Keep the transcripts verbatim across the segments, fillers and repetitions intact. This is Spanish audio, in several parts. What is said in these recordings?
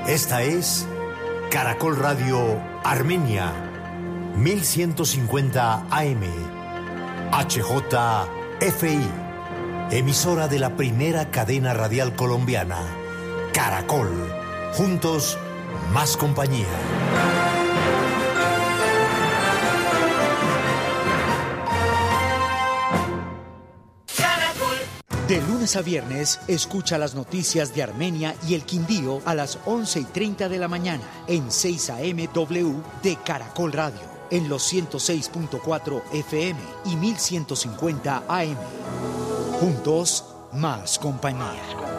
Esta es Caracol Radio Armenia, mil ciento cincuenta A M, H J F I, emisora de la primera cadena radial colombiana, Caracol, juntos, más compañía. De lunes a viernes, escucha las noticias de Armenia y el Quindío a las once y treinta de la mañana en seis A M W de Caracol Radio, en los ciento seis punto cuatro F M y mil ciento cincuenta A M. Juntos, más compañía.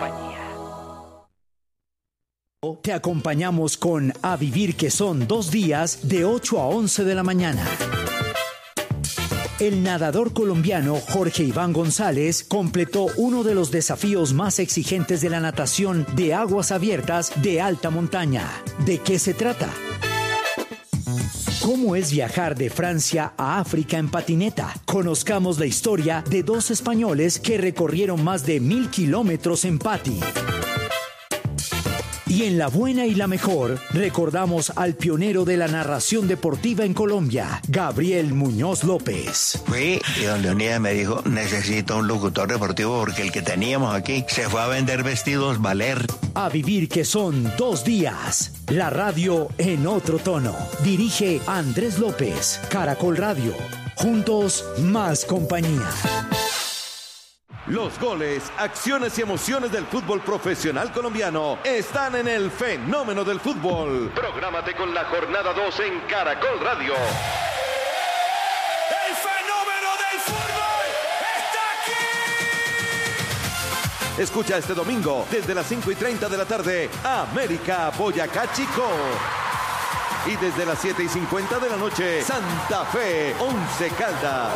Te acompañamos con A Vivir, que son dos días de ocho a once de la mañana. El nadador colombiano Jorge Iván González completó uno de los desafíos más exigentes de la natación de aguas abiertas de alta montaña. ¿De qué se trata? ¿Cómo es viajar de Francia a África en patineta? Conozcamos la historia de dos españoles que recorrieron más de mil kilómetros en pati. Y en La Buena y la Mejor, recordamos al pionero de la narración deportiva en Colombia, Gabriel Muñoz López. Fui y don Leonidas me dijo, necesito un locutor deportivo porque el que teníamos aquí se fue a vender vestidos Valer. A Vivir, que son dos días. La radio en otro tono. Dirige Andrés López, Caracol Radio. Juntos, más compañía. Los goles, acciones y emociones del fútbol profesional colombiano están en el fenómeno del fútbol. Prográmate con la jornada dos en Caracol Radio. ¡El fenómeno del fútbol está aquí! Escucha este domingo desde las cinco y treinta de la tarde, América Boyacá Chico. Y desde las siete y cincuenta de la noche, Santa Fe Once Caldas.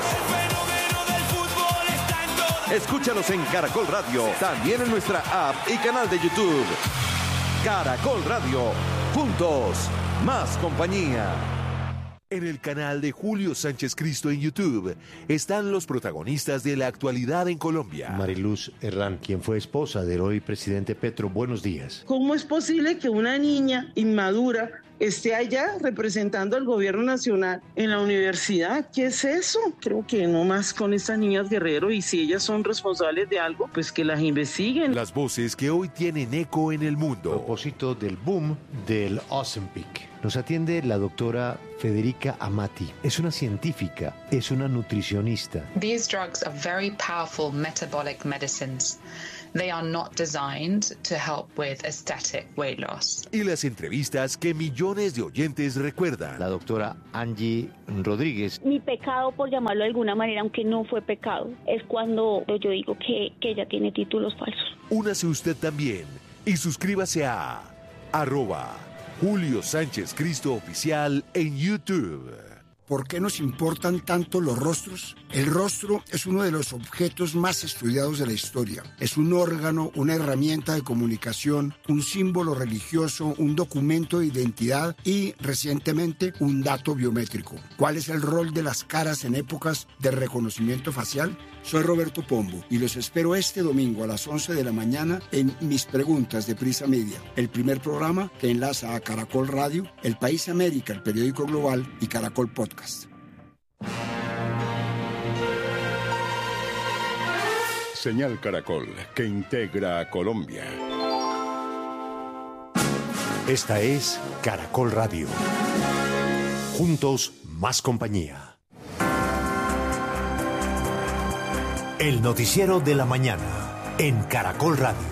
Escúchalos en Caracol Radio, también en nuestra app y canal de YouTube. Caracol Radio, juntos, más compañía. En el canal de Julio Sánchez Cristo en YouTube están los protagonistas de la actualidad en Colombia. Mariluz Herrán, quien fue esposa del hoy presidente Petro, buenos días. ¿Cómo es posible que una niña inmadura esté allá representando al gobierno nacional en la universidad? ¿Qué es eso? Creo que no más con estas niñas Guerrero, y si ellas son responsables de algo, pues que las investiguen. Las voces que hoy tienen eco en el mundo. A propósito del boom del Ozempic, nos atiende la doctora Federica Amati. Es una científica, es una nutricionista. These drugs are very powerful metabolic medicines. They are not designed to help with aesthetic weight loss. Y las entrevistas que millones de oyentes recuerdan. La doctora Angie Rodríguez. Mi pecado, por llamarlo de alguna manera, aunque no fue pecado, es cuando yo digo que, que ella tiene títulos falsos. Únase usted también y suscríbase a arroba Julio Sánchez Cristo Oficial en YouTube. ¿Por qué nos importan tanto los rostros? El rostro es uno de los objetos más estudiados de la historia. Es un órgano, una herramienta de comunicación, un símbolo religioso, un documento de identidad y, recientemente, un dato biométrico. ¿Cuál es el rol de las caras en épocas de reconocimiento facial? Soy Roberto Pombo y los espero este domingo a las once de la mañana en Mis Preguntas de Prisa Media, el primer programa que enlaza a Caracol Radio, El País América, el periódico global, y Caracol Podcast. Señal Caracol, que integra a Colombia. Esta es Caracol Radio. Juntos, más compañía. El noticiero de la mañana en Caracol Radio.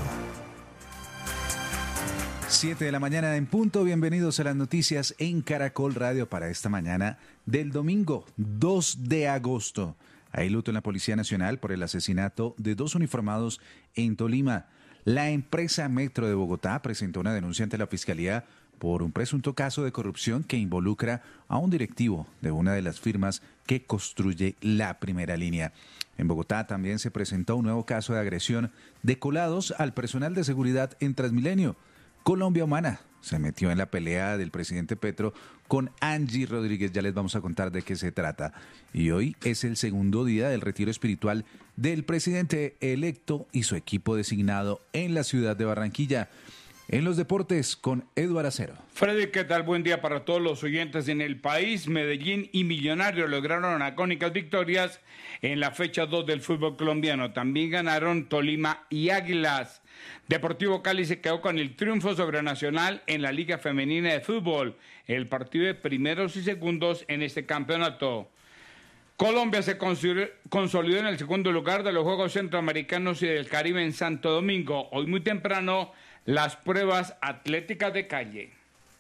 siete de la mañana en punto. Bienvenidos a las noticias en Caracol Radio para esta mañana del domingo dos de agosto. Hay luto en la Policía Nacional por el asesinato de dos uniformados en Tolima. La empresa Metro de Bogotá presentó una denuncia ante la Fiscalía por un presunto caso de corrupción que involucra a un directivo de una de las firmas que construye la primera línea. En Bogotá también se presentó un nuevo caso de agresión de colados al personal de seguridad en Transmilenio. Colombia Humana se metió en la pelea del presidente Petro con Angie Rodríguez. Ya les vamos a contar de qué se trata. Y hoy es el segundo día del retiro espiritual del presidente electo y su equipo designado en la ciudad de Barranquilla. En los deportes con Eduardo Acero. Freddy, ¿qué tal? Buen día para todos los oyentes en el país. Medellín y Millonarios lograron icónicas victorias en la fecha dos del fútbol colombiano. También ganaron Tolima y Águilas. Deportivo Cali se quedó con el triunfo sobre Nacional en la Liga Femenina de Fútbol, el partido de primeros y segundos en este campeonato. Colombia se consolidó en el segundo lugar de los Juegos Centroamericanos y del Caribe en Santo Domingo. Hoy muy temprano, las pruebas atléticas de calle.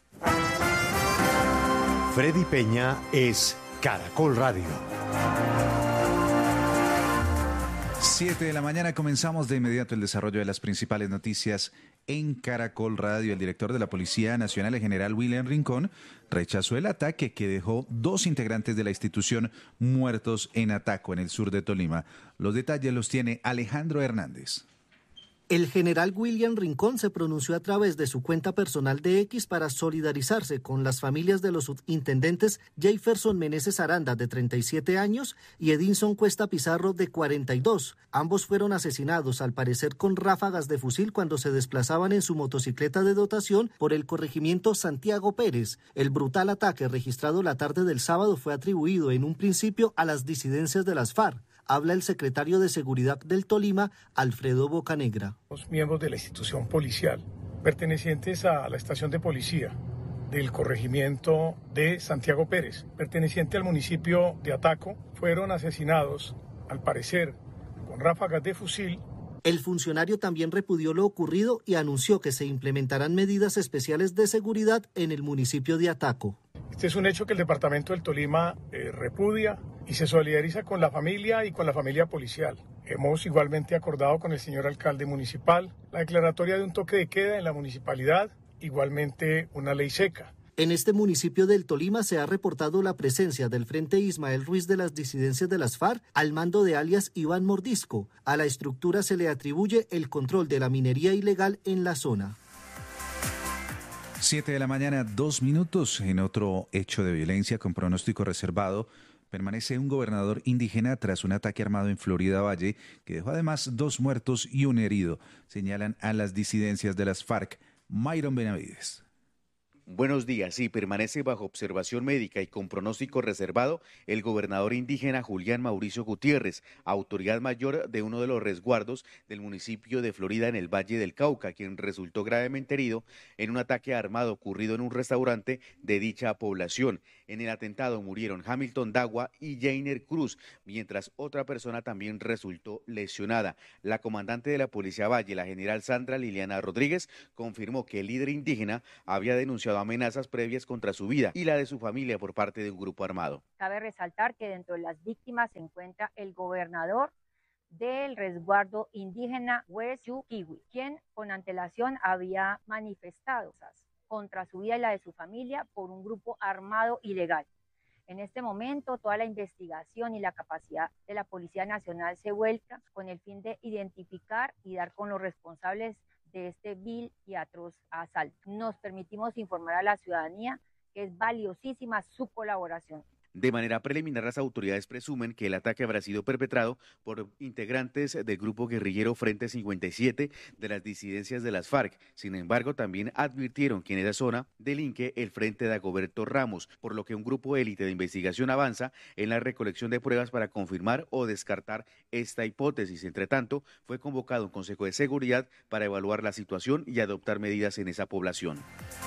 Freddy Peña es Caracol Radio. Siete de la mañana, comenzamos de inmediato el desarrollo de las principales noticias en Caracol Radio. El director de la Policía Nacional, el general William Rincón, rechazó el ataque que dejó dos integrantes de la institución muertos en Ataco, en el sur de Tolima. Los detalles los tiene Alejandro Hernández. El general William Rincón se pronunció a través de su cuenta personal de X para solidarizarse con las familias de los subintendentes Jefferson Meneses Aranda, de treinta y siete años, y Edinson Cuesta Pizarro, de cuarenta y dos. Ambos fueron asesinados, al parecer con ráfagas de fusil, cuando se desplazaban en su motocicleta de dotación por el corregimiento Santiago Pérez. El brutal ataque registrado la tarde del sábado fue atribuido en un principio a las disidencias de las FARC. Habla el secretario de Seguridad del Tolima, Alfredo Bocanegra. Los miembros de la institución policial, pertenecientes a la estación de policía del corregimiento de Santiago Pérez, perteneciente al municipio de Ataco, fueron asesinados, al parecer, con ráfagas de fusil. El funcionario también repudió lo ocurrido y anunció que se implementarán medidas especiales de seguridad en el municipio de Ataco. Este es un hecho que el departamento del Tolima eh, repudia y se solidariza con la familia y con la familia policial. Hemos igualmente acordado con el señor alcalde municipal la declaratoria de un toque de queda en la municipalidad, igualmente una ley seca. En este municipio del Tolima se ha reportado la presencia del Frente Ismael Ruiz de las disidencias de las FARC al mando de alias Iván Mordisco. A la estructura se le atribuye el control de la minería ilegal en la zona. Siete de la mañana, dos minutos. En otro hecho de violencia con pronóstico reservado, permanece un gobernador indígena tras un ataque armado en Florida Valle que dejó además dos muertos y un herido. Señalan a las disidencias de las FARC. Myron Benavides. Buenos días. Sí, permanece bajo observación médica y con pronóstico reservado el gobernador indígena Julián Mauricio Gutiérrez, autoridad mayor de uno de los resguardos del municipio de Florida en el Valle del Cauca, quien resultó gravemente herido en un ataque armado ocurrido en un restaurante de dicha población. En el atentado murieron Hamilton Dagua y Jainer Cruz, mientras otra persona también resultó lesionada. La comandante de la Policía Valle, la general Sandra Liliana Rodríguez, confirmó que el líder indígena había denunciado amenazas previas contra su vida y la de su familia por parte de un grupo armado. Cabe resaltar que dentro de las víctimas se encuentra el gobernador del resguardo indígena West Yukiwi, quien con antelación había manifestado contra su vida y la de su familia por un grupo armado ilegal. En este momento, toda la investigación y la capacidad de la Policía Nacional se vuelca con el fin de identificar y dar con los responsables de este vil y atroz asalto. Nos permitimos informar a la ciudadanía que es valiosísima su colaboración. De manera preliminar, las autoridades presumen que el ataque habrá sido perpetrado por integrantes del grupo guerrillero Frente cincuenta y siete de las disidencias de las FARC. Sin embargo, también advirtieron que en esa zona delinque el Frente de Dagoberto Ramos, por lo que un grupo élite de investigación avanza en la recolección de pruebas para confirmar o descartar esta hipótesis. Entre tanto, fue convocado un Consejo de Seguridad para evaluar la situación y adoptar medidas en esa población.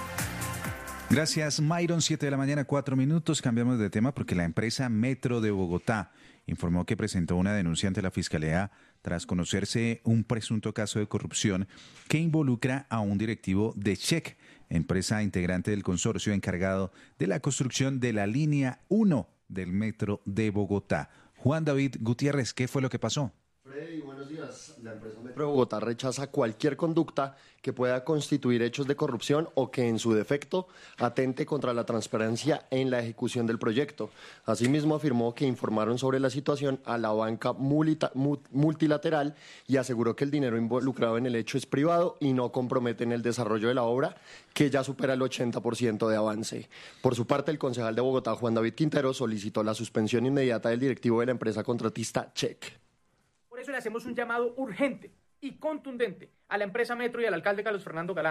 Gracias, Myron. Siete de la mañana, cuatro minutos. Cambiamos de tema porque la empresa Metro de Bogotá informó que presentó una denuncia ante la Fiscalía tras conocerse un presunto caso de corrupción que involucra a un directivo de Check, empresa integrante del consorcio encargado de la construcción de la línea uno del Metro de Bogotá. Juan David Gutiérrez, ¿qué fue lo que pasó? Freddy, buenos días. La empresa Metro de Bogotá rechaza cualquier conducta que pueda constituir hechos de corrupción o que en su defecto atente contra la transparencia en la ejecución del proyecto. Asimismo, afirmó que informaron sobre la situación a la banca multilateral y aseguró que el dinero involucrado en el hecho es privado y no compromete en el desarrollo de la obra, que ya supera el ochenta por ciento de avance. Por su parte, el concejal de Bogotá, Juan David Quintero, solicitó la suspensión inmediata del directivo de la empresa contratista Check. Por eso le hacemos un llamado urgente y contundente a la empresa Metro y al alcalde Carlos Fernando Galán,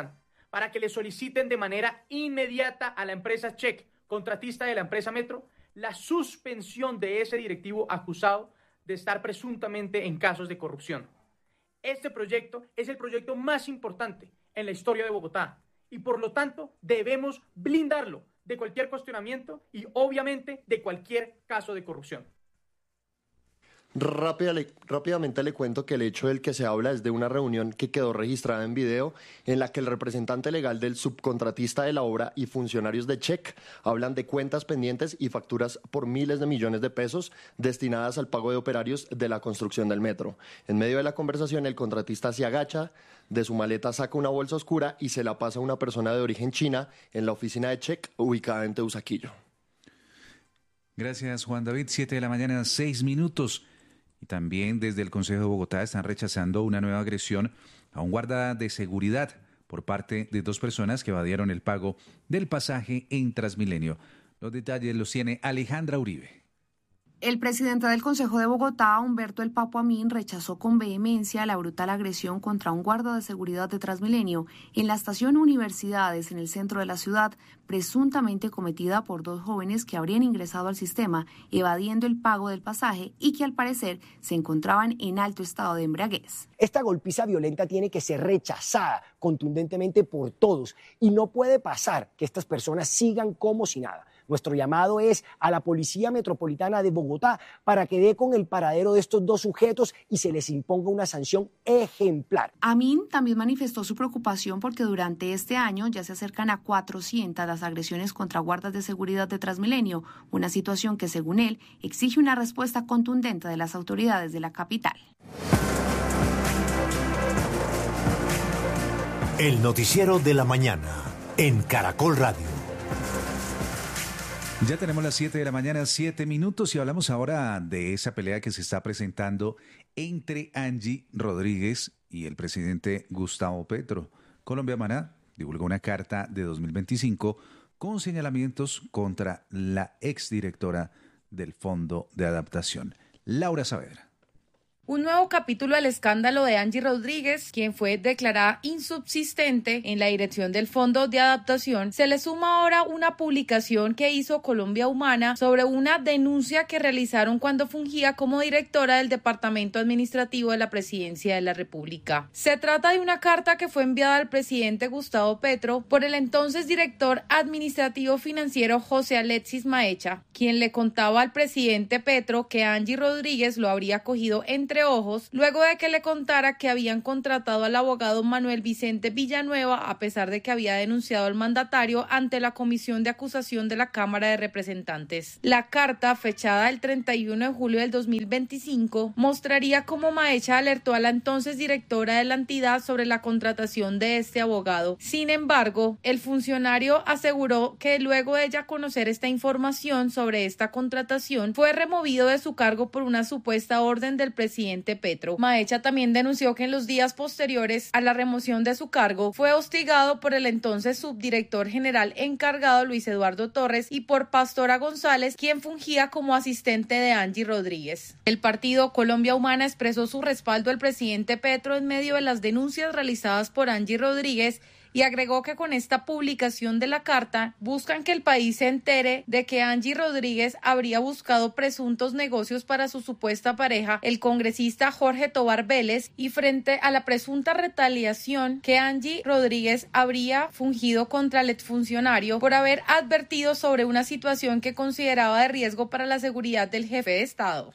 para que le soliciten de manera inmediata a la empresa Check, contratista de la empresa Metro, la suspensión de ese directivo acusado de estar presuntamente en casos de corrupción. Este proyecto es el proyecto más importante en la historia de Bogotá y por lo tanto debemos blindarlo de cualquier cuestionamiento y obviamente de cualquier caso de corrupción. Rápida, le, rápidamente le cuento que el hecho del que se habla es de una reunión que quedó registrada en video en la que el representante legal del subcontratista de la obra y funcionarios de Check hablan de cuentas pendientes y facturas por miles de millones de pesos destinadas al pago de operarios de la construcción del metro. En medio de la conversación, el contratista se agacha, de su maleta saca una bolsa oscura y se la pasa a una persona de origen china en la oficina de Check ubicada en Teusaquillo. Gracias, Juan David. Siete de la mañana, seis minutos. Y también desde el Consejo de Bogotá están rechazando una nueva agresión a un guarda de seguridad por parte de dos personas que evadieron el pago del pasaje en Transmilenio. Los detalles los tiene Alejandra Uribe. El presidente del Consejo de Bogotá, Humberto El Papo Amin, rechazó con vehemencia la brutal agresión contra un guarda de seguridad de Transmilenio en la estación Universidades, en el centro de la ciudad, presuntamente cometida por dos jóvenes que habrían ingresado al sistema evadiendo el pago del pasaje y que al parecer se encontraban en alto estado de embriaguez. Esta golpiza violenta tiene que ser rechazada contundentemente por todos y no puede pasar que estas personas sigan como si nada. Nuestro llamado es a la Policía Metropolitana de Bogotá para que dé con el paradero de estos dos sujetos y se les imponga una sanción ejemplar. Amin también manifestó su preocupación porque durante este año ya se acercan a cuatrocientas las agresiones contra guardas de seguridad de Transmilenio, una situación que, según él, exige una respuesta contundente de las autoridades de la capital. El noticiero de la mañana en Caracol Radio. Ya tenemos las siete de la mañana, siete minutos, y hablamos ahora de esa pelea que se está presentando entre Angie Rodríguez y el presidente Gustavo Petro. Colombia Maná divulgó una carta de dos mil veinticinco con señalamientos contra la exdirectora del Fondo de Adaptación, Laura Saavedra. Un nuevo capítulo del escándalo de Angie Rodríguez, quien fue declarada insubsistente en la dirección del Fondo de Adaptación, se le suma ahora una publicación que hizo Colombia Humana sobre una denuncia que realizaron cuando fungía como directora del Departamento Administrativo de la Presidencia de la República. Se trata de una carta que fue enviada al presidente Gustavo Petro por el entonces director administrativo financiero José Alexis Maecha, quien le contaba al presidente Petro que Angie Rodríguez lo habría cogido entre ojos luego de que le contara que habían contratado al abogado Manuel Vicente Villanueva a pesar de que había denunciado al mandatario ante la Comisión de Acusación de la Cámara de Representantes. La carta, fechada el treinta y uno de julio del dos mil veinticinco, mostraría cómo Maecha alertó a la entonces directora de la entidad sobre la contratación de este abogado. Sin embargo, el funcionario aseguró que luego de ella conocer esta información sobre esta contratación, fue removido de su cargo por una supuesta orden del presidente Petro. Maecha también denunció que en los días posteriores a la remoción de su cargo fue hostigado por el entonces subdirector general encargado Luis Eduardo Torres y por Pastora González, quien fungía como asistente de Angie Rodríguez. El partido Colombia Humana expresó su respaldo al presidente Petro en medio de las denuncias realizadas por Angie Rodríguez y agregó que con esta publicación de la carta buscan que el país se entere de que Angie Rodríguez habría buscado presuntos negocios para su supuesta pareja, el congresista Jorge Tobar Vélez, y frente a la presunta retaliación que Angie Rodríguez habría fungido contra el exfuncionario por haber advertido sobre una situación que consideraba de riesgo para la seguridad del jefe de Estado.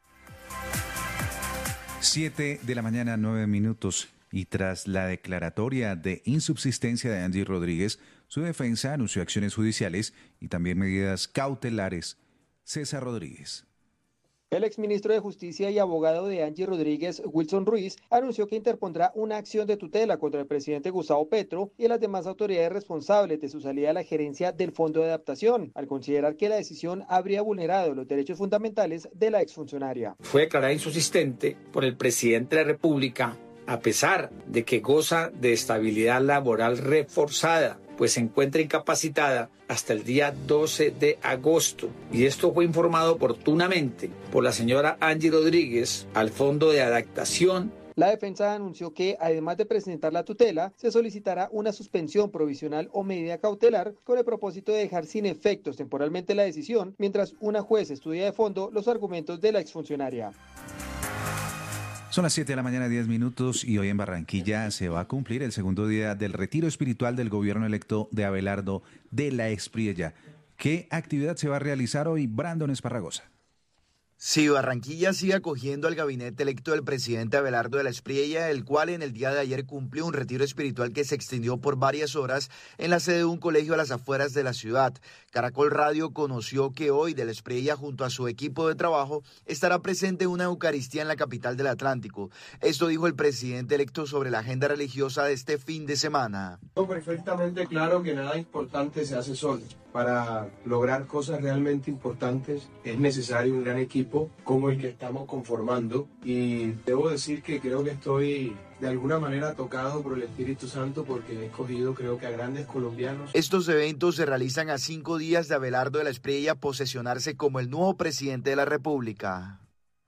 Siete de la mañana, nueve minutos. Y tras la declaratoria de insubsistencia de Angie Rodríguez, su defensa anunció acciones judiciales y también medidas cautelares. César Rodríguez. El exministro de Justicia y abogado de Angie Rodríguez, Wilson Ruiz, anunció que interpondrá una acción de tutela contra el presidente Gustavo Petro y las demás autoridades responsables de su salida a la gerencia del Fondo de Adaptación, al considerar que la decisión habría vulnerado los derechos fundamentales de la exfuncionaria. Fue declarada insubsistente por el presidente de la República, a pesar de que goza de estabilidad laboral reforzada, pues se encuentra incapacitada hasta el día doce de agosto. Y esto fue informado oportunamente por la señora Angie Rodríguez al Fondo de Adaptación La defensa anunció que, además de presentar la tutela, se solicitará una suspensión provisional o medida cautelar con el propósito de dejar sin efectos temporalmente la decisión, mientras una juez estudia de fondo los argumentos de la exfuncionaria. Son las siete de la mañana, diez minutos, y hoy en Barranquilla se va a cumplir el segundo día del retiro espiritual del gobierno electo de Abelardo de la Espriella. ¿Qué actividad se va a realizar hoy, Brandon Esparragosa? Sí, Barranquilla sigue acogiendo al gabinete electo del presidente Abelardo de la Espriella, el cual en el día de ayer cumplió un retiro espiritual que se extendió por varias horas en la sede de un colegio a las afueras de la ciudad. Caracol Radio conoció que hoy de la Espriella, junto a su equipo de trabajo, estará presente una Eucaristía en la capital del Atlántico. Esto dijo el presidente electo sobre la agenda religiosa de este fin de semana. Tengo perfectamente claro que nada importante se hace solo. Para lograr cosas realmente importantes es necesario un gran equipo como el que estamos conformando, y debo decir que creo que estoy de alguna manera tocado por el Espíritu Santo porque he escogido, creo que a grandes colombianos. Estos eventos se realizan a cinco días de Abelardo de la Espriella posesionarse como el nuevo presidente de la República.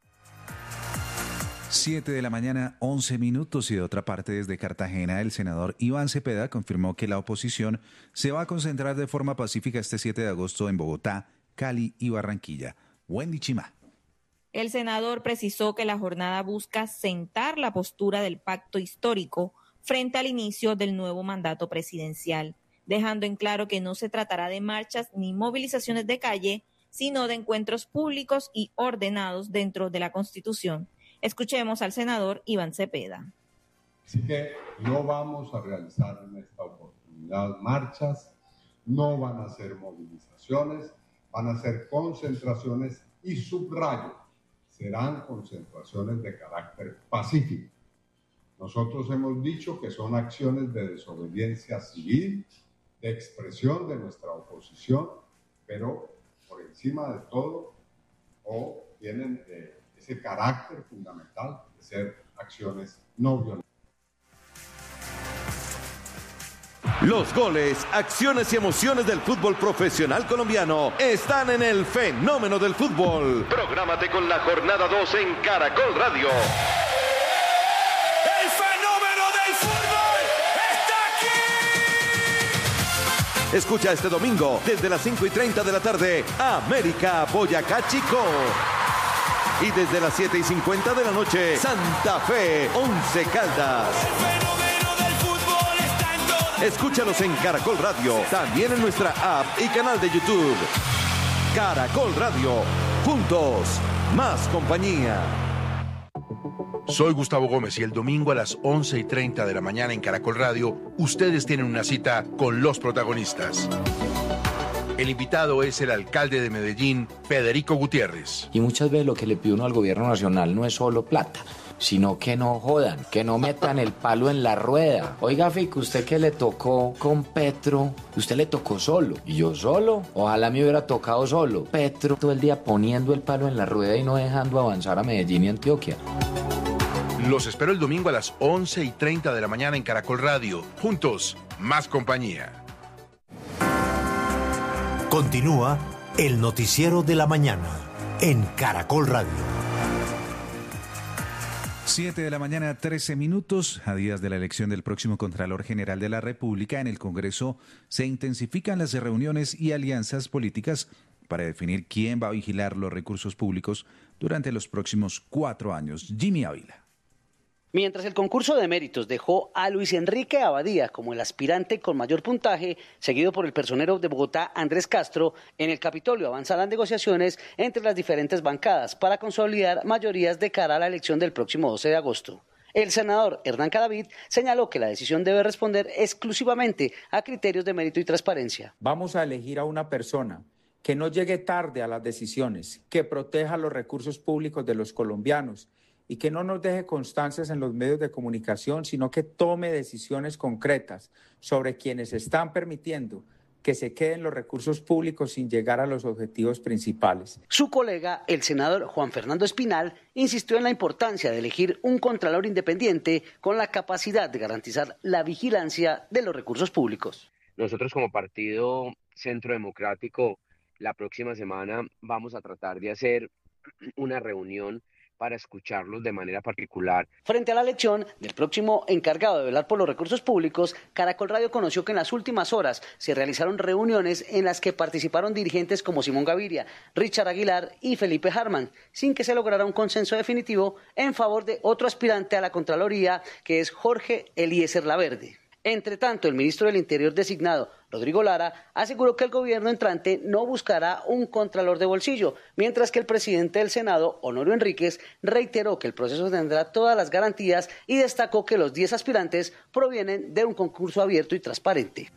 siete de la mañana, once minutos, y de otra parte desde Cartagena, el senador Iván Cepeda confirmó que la oposición se va a concentrar de forma pacífica este siete de agosto en Bogotá, Cali y Barranquilla. Wendy Chima. El senador precisó que la jornada busca sentar la postura del pacto histórico frente al inicio del nuevo mandato presidencial, dejando en claro que no se tratará de marchas ni movilizaciones de calle, sino de encuentros públicos y ordenados dentro de la Constitución. Escuchemos al senador Iván Cepeda. Así que no vamos a realizar en esta oportunidad marchas, no van a ser movilizaciones, van a ser concentraciones y subrayo, serán concentraciones de carácter pacífico. Nosotros hemos dicho que son acciones de desobediencia civil, de expresión de nuestra oposición, pero por encima de todo, o tienen eh, ese carácter fundamental de ser acciones no violentas. Los goles, acciones y emociones del fútbol profesional colombiano están en el fenómeno del fútbol. Prográmate con la jornada dos en Caracol Radio. ¡El fenómeno del fútbol está aquí! Escucha este domingo desde las cinco y treinta de la tarde, América Boyacá Chico. Y desde las siete y cincuenta de la noche, Santa Fe, Once Caldas. Escúchalos en Caracol Radio, también en nuestra app y canal de YouTube. Caracol Radio, juntos, más compañía. Soy Gustavo Gómez y el domingo a las once y treinta de la mañana en Caracol Radio, ustedes tienen una cita con los protagonistas. El invitado es el alcalde de Medellín, Federico Gutiérrez. Y muchas veces lo que le pide uno al gobierno nacional no es solo plata, sino que no jodan, que no metan el palo en la rueda. Oiga, Fico, usted que le tocó con Petro, usted le tocó solo. Y yo solo, ojalá me hubiera tocado solo. Petro todo el día poniendo el palo en la rueda y no dejando avanzar a Medellín y Antioquia. Los espero el domingo a las once y treinta de la mañana en Caracol Radio. Juntos, más compañía. Continúa el noticiero de la mañana en Caracol Radio. siete de la mañana, trece minutos. A días de la elección del próximo Contralor General de la República, en el Congreso se intensifican las reuniones y alianzas políticas para definir quién va a vigilar los recursos públicos durante los próximos cuatro años. Jimmy Ávila. Mientras el concurso de méritos dejó a Luis Enrique Abadía como el aspirante con mayor puntaje, seguido por el personero de Bogotá, Andrés Castro, en el Capitolio avanzan las negociaciones entre las diferentes bancadas para consolidar mayorías de cara a la elección del próximo doce de agosto. El senador Hernán Cadavid señaló que la decisión debe responder exclusivamente a criterios de mérito y transparencia. Vamos a elegir a una persona que no llegue tarde a las decisiones, que proteja los recursos públicos de los colombianos y que no nos deje constancias en los medios de comunicación, sino que tome decisiones concretas sobre quienes están permitiendo que se queden los recursos públicos sin llegar a los objetivos principales. Su colega, el senador Juan Fernando Espinal, insistió en la importancia de elegir un contralor independiente con la capacidad de garantizar la vigilancia de los recursos públicos. Nosotros como Partido Centro Democrático, la próxima semana vamos a tratar de hacer una reunión para escucharlos de manera particular. Frente a la elección del próximo encargado de velar por los recursos públicos, Caracol Radio conoció que en las últimas horas se realizaron reuniones en las que participaron dirigentes como Simón Gaviria, Richard Aguilar y Felipe Harman, sin que se lograra un consenso definitivo en favor de otro aspirante a la Contraloría, que es Jorge Eliezer Laverde. Entre tanto, el ministro del Interior designado, Rodrigo Lara, aseguró que el gobierno entrante no buscará un contralor de bolsillo, mientras que el presidente del Senado, Honorio Enríquez, reiteró que el proceso tendrá todas las garantías y destacó que los diez aspirantes provienen de un concurso abierto y transparente.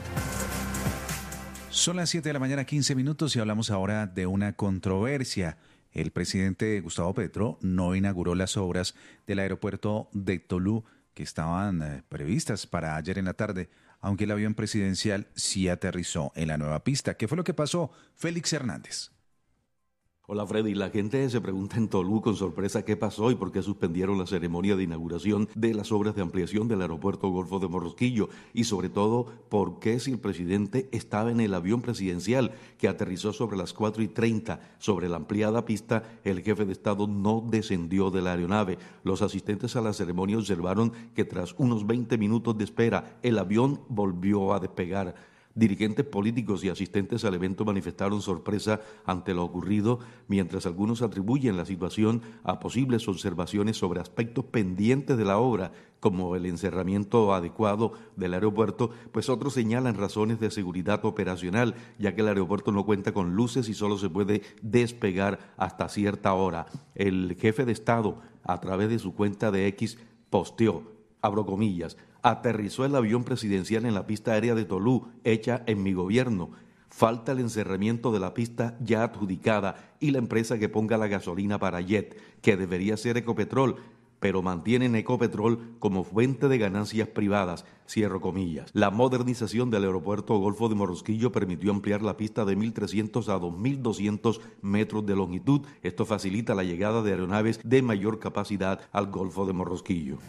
Son las siete de la mañana, quince minutos, y hablamos ahora de una controversia. El presidente Gustavo Petro no inauguró las obras del aeropuerto de Tolú, que estaban eh, previstas para ayer en la tarde, aunque el avión presidencial sí aterrizó en la nueva pista. ¿Qué fue lo que pasó? Félix Hernández. Hola Freddy, la gente se pregunta en Tolú con sorpresa qué pasó y por qué suspendieron la ceremonia de inauguración de las obras de ampliación del aeropuerto Golfo de Morrosquillo y sobre todo por qué si el presidente estaba en el avión presidencial que aterrizó sobre las cuatro y treinta sobre la ampliada pista, el jefe de Estado no descendió de la aeronave. Los asistentes a la ceremonia observaron que tras unos veinte minutos de espera el avión volvió a despegar. Dirigentes políticos y asistentes al evento manifestaron sorpresa ante lo ocurrido, mientras algunos atribuyen la situación a posibles observaciones sobre aspectos pendientes de la obra, como el encerramiento adecuado del aeropuerto, pues otros señalan razones de seguridad operacional, ya que el aeropuerto no cuenta con luces y solo se puede despegar hasta cierta hora. El jefe de Estado, a través de su cuenta de X, posteó, abro comillas, aterrizó el avión presidencial en la pista aérea de Tolú, hecha en mi gobierno. Falta el encerramiento de la pista ya adjudicada y la empresa que ponga la gasolina para jet, que debería ser Ecopetrol, pero mantienen Ecopetrol como fuente de ganancias privadas, cierro comillas. La modernización del aeropuerto Golfo de Morrosquillo permitió ampliar la pista de mil trescientos a dos mil doscientos metros de longitud. Esto facilita la llegada de aeronaves de mayor capacidad al Golfo de Morrosquillo.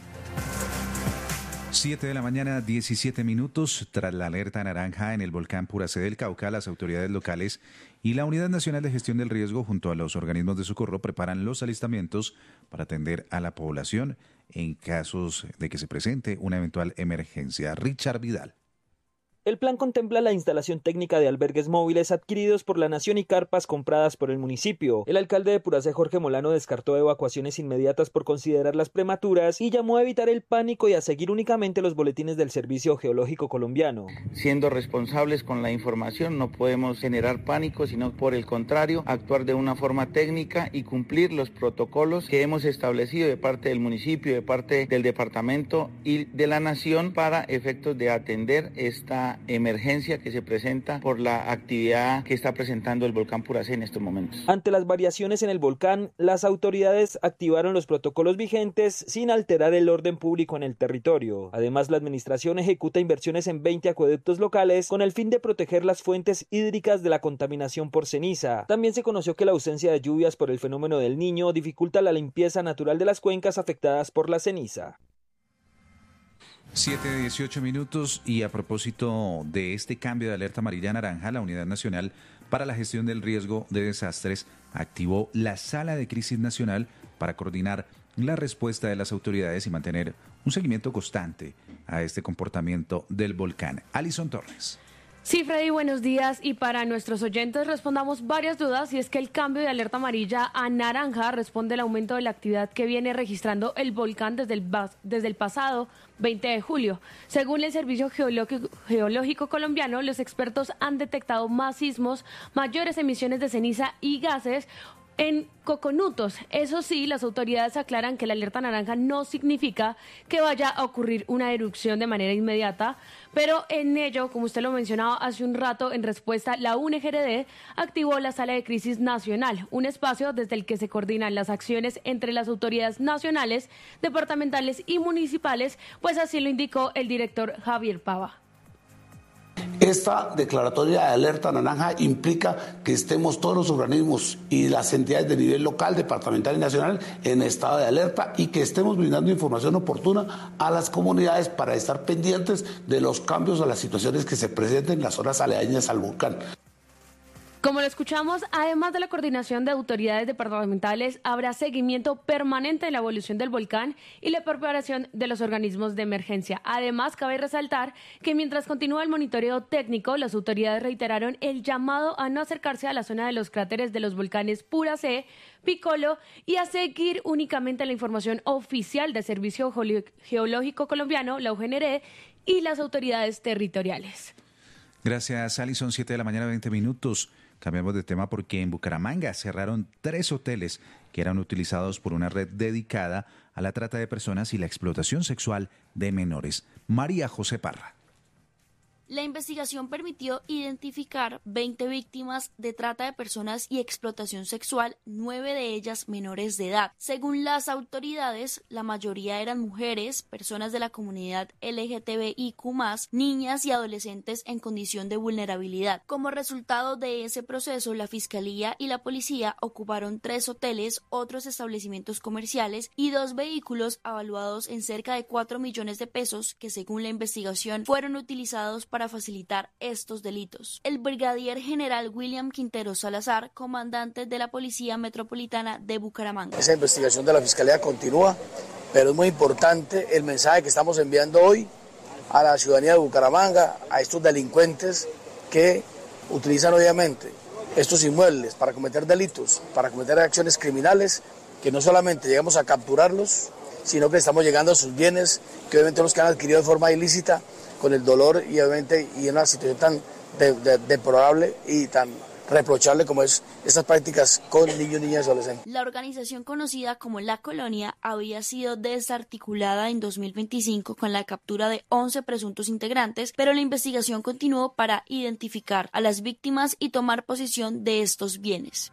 siete de la mañana, diecisiete minutos. Tras la alerta naranja en el volcán Puracé del Cauca, las autoridades locales y la Unidad Nacional de Gestión del Riesgo junto a los organismos de socorro preparan los alistamientos para atender a la población en casos de que se presente una eventual emergencia. Richard Vidal. El plan contempla la instalación técnica de albergues móviles adquiridos por la Nación y carpas compradas por el municipio. El alcalde de Puracé, Jorge Molano, descartó evacuaciones inmediatas por considerarlas prematuras y llamó a evitar el pánico y a seguir únicamente los boletines del Servicio Geológico Colombiano. Siendo responsables con la información, no podemos generar pánico, sino por el contrario, actuar de una forma técnica y cumplir los protocolos que hemos establecido de parte del municipio, de parte del departamento y de la Nación para efectos de atender esta emergencia que se presenta por la actividad que está presentando el volcán Puracé en estos momentos. Ante las variaciones en el volcán, las autoridades activaron los protocolos vigentes sin alterar el orden público en el territorio. Además, la administración ejecuta inversiones en veinte acueductos locales con el fin de proteger las fuentes hídricas de la contaminación por ceniza. También se conoció que la ausencia de lluvias por el fenómeno del Niño dificulta la limpieza natural de las cuencas afectadas por la ceniza. siete, dieciocho minutos, y a propósito de este cambio de alerta amarilla a naranja, la Unidad Nacional para la Gestión del Riesgo de Desastres activó la Sala de Crisis Nacional para coordinar la respuesta de las autoridades y mantener un seguimiento constante a este comportamiento del volcán. Alison Torres. Sí, Freddy, buenos días. Y para nuestros oyentes respondamos varias dudas, y es que el cambio de alerta amarilla a naranja responde al aumento de la actividad que viene registrando el volcán desde el, desde el pasado veinte de julio. Según el Servicio Geológico, Geológico Colombiano, los expertos han detectado más sismos, mayores emisiones de ceniza y gases en Coconutos. Eso sí, las autoridades aclaran que la alerta naranja no significa que vaya a ocurrir una erupción de manera inmediata, pero en ello, como usted lo mencionaba hace un rato, en respuesta, la U N G R D activó la Sala de Crisis Nacional, un espacio desde el que se coordinan las acciones entre las autoridades nacionales, departamentales y municipales, pues así lo indicó el director Javier Pava. Esta declaratoria de alerta naranja implica que estemos todos los organismos y las entidades de nivel local, departamental y nacional en estado de alerta, y que estemos brindando información oportuna a las comunidades para estar pendientes de los cambios o las situaciones que se presenten en las zonas aledañas al volcán. Como lo escuchamos, además de la coordinación de autoridades departamentales, habrá seguimiento permanente de la evolución del volcán y la preparación de los organismos de emergencia. Además, cabe resaltar que mientras continúa el monitoreo técnico, las autoridades reiteraron el llamado a no acercarse a la zona de los cráteres de los volcanes Pura C, Piccolo y a seguir únicamente la información oficial del Servicio Geológico Colombiano, la U G N R E, y las autoridades territoriales. Gracias, Alison. siete de la mañana, veinte minutos. Cambiamos de tema porque en Bucaramanga cerraron tres hoteles que eran utilizados por una red dedicada a la trata de personas y la explotación sexual de menores. María José Parra. La investigación permitió identificar veinte víctimas de trata de personas y explotación sexual, nueve de ellas menores de edad. Según las autoridades, la mayoría eran mujeres, personas de la comunidad L G T B I Q más, niñas y adolescentes en condición de vulnerabilidad. Como resultado de ese proceso, la Fiscalía y la Policía ocuparon tres hoteles, otros establecimientos comerciales y dos vehículos evaluados en cerca de cuatro millones de pesos que, según la investigación, fueron utilizados para para facilitar estos delitos. El brigadier general William Quintero Salazar, comandante de la Policía Metropolitana de Bucaramanga. Esa investigación de la Fiscalía continúa, pero es muy importante el mensaje que estamos enviando hoy a la ciudadanía de Bucaramanga, a estos delincuentes que utilizan obviamente estos inmuebles para cometer delitos, para cometer acciones criminales, que no solamente llegamos a capturarlos, sino que estamos llegando a sus bienes, que obviamente los que han adquirido de forma ilícita, con el dolor y obviamente y en una situación tan de, de, deplorable y tan reprochable como es estas prácticas con niños, niñas y adolescentes. La organización conocida como La Colonia había sido desarticulada en dos mil veinticinco con la captura de once presuntos integrantes, pero la investigación continuó para identificar a las víctimas y tomar posesión de estos bienes.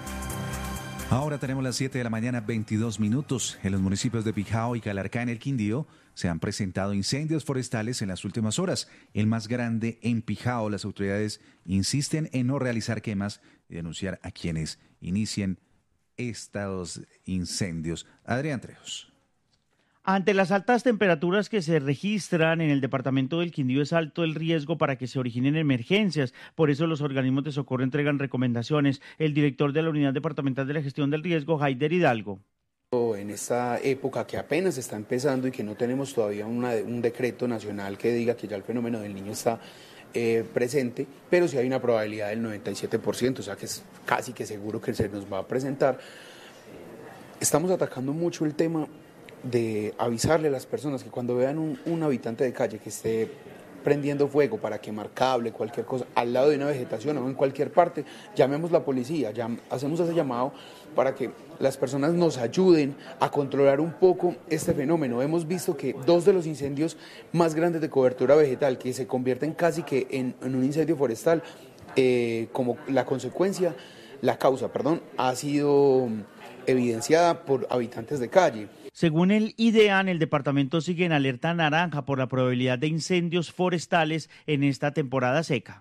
Ahora tenemos las siete de la mañana, veintidós minutos. En los municipios de Pijao y Calarcá, en el Quindío, se han presentado incendios forestales en las últimas horas. El más grande en Pijao. Las autoridades insisten en no realizar quemas y denunciar a quienes inicien estos incendios. Adrián Trejos. Ante las altas temperaturas que se registran en el departamento del Quindío, es alto el riesgo para que se originen emergencias. Por eso los organismos de socorro entregan recomendaciones. El director de la Unidad Departamental de la Gestión del Riesgo, Haider Hidalgo. En esta época que apenas está empezando y que no tenemos todavía una, un decreto nacional que diga que ya el fenómeno del niño está eh, presente, pero sí hay una probabilidad del noventa y siete por ciento, o sea que es casi que seguro que se nos va a presentar. Estamos atacando mucho el tema de avisarle a las personas que cuando vean un, un habitante de calle que esté prendiendo fuego para quemar cable, cualquier cosa, al lado de una vegetación o en cualquier parte, llamemos a la policía, llam, hacemos ese llamado para que las personas nos ayuden a controlar un poco este fenómeno. Hemos visto que dos de los incendios más grandes de cobertura vegetal, que se convierten casi que en, en un incendio forestal, eh, como la consecuencia, la causa, perdón, ha sido evidenciada por habitantes de calle. Según el IDEAN, el departamento sigue en alerta naranja por la probabilidad de incendios forestales en esta temporada seca.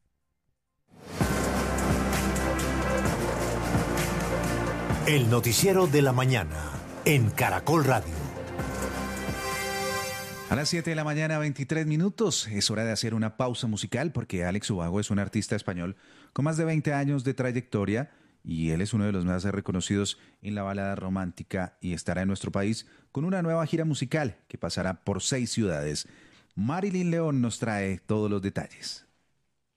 El noticiero de la mañana en Caracol Radio. A las siete de la mañana, veintitrés minutos, es hora de hacer una pausa musical porque Alex Ubago es un artista español con más de veinte años de trayectoria y él es uno de los más reconocidos en la balada romántica y estará en nuestro país con una nueva gira musical que pasará por seis ciudades. Marilyn León nos trae todos los detalles.